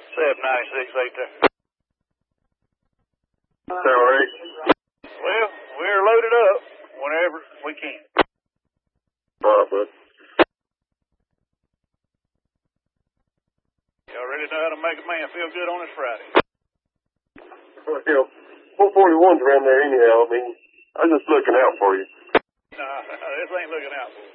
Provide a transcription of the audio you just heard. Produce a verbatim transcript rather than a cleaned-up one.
seven ninety-six eight there. All right. Well, we're loaded up whenever we can. All right, bud. Y'all really know how to make a man feel good on his Friday. Well, you know, four forty-one's around there anyhow. I mean, I'm just looking out for you. Nah, this ain't looking out for me.